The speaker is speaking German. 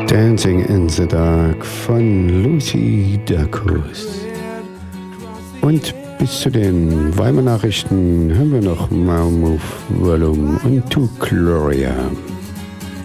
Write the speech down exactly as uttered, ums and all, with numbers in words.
Dancing in the Dark von Lucy Dacus. Und bis zu den Weimar-Nachrichten hören wir noch Mammoth Volume und To Gloria.